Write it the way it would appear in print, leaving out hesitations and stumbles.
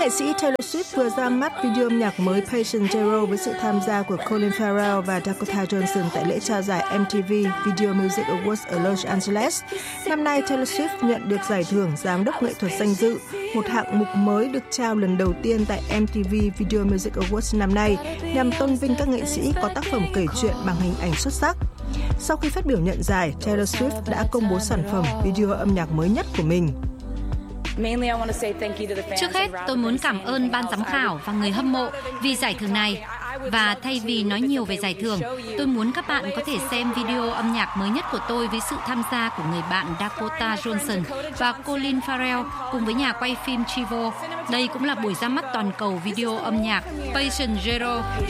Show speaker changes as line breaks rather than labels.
nghệ sĩ Taylor Swift vừa ra mắt video âm nhạc mới Patient Zero với sự tham gia của Colin Farrell và Dakota Johnson tại lễ trao giải MTV Video Music Awards ở Los Angeles. Năm nay, Taylor Swift nhận được giải thưởng Giám đốc nghệ thuật danh dự, một hạng mục mới được trao lần đầu tiên tại MTV Video Music Awards năm nay nhằm tôn vinh các nghệ sĩ có tác phẩm kể chuyện bằng hình ảnh xuất sắc. Sau khi phát biểu nhận giải, Taylor Swift đã công bố sản phẩm video âm nhạc mới nhất của mình.
Trước hết, tôi muốn cảm ơn ban giám khảo và người hâm mộ vì giải thưởng này. Và thay vì nói nhiều về giải thưởng, tôi muốn các bạn có thể xem video âm nhạc mới nhất của tôi với sự tham gia của người bạn Dakota Johnson và Colin Farrell cùng với nhà quay phim Chivo. Đây cũng là buổi ra mắt toàn cầu video âm nhạc Patient Zero.